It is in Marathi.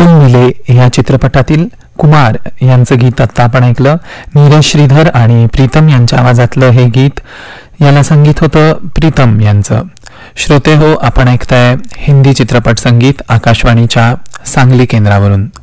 तुम मिले या चित्रपटातील कुमार यांचं गीत आता आपण ऐकलं. नीरज श्रीधर आणि प्रीतम यांच्या आवाजातलं हे गीत. याला संगीत होतं प्रीतम यांचं. श्रोते हो, आपण ऐकताय हिंदी चित्रपट संगीत आकाशवाणीच्या सांगली केंद्रावरून.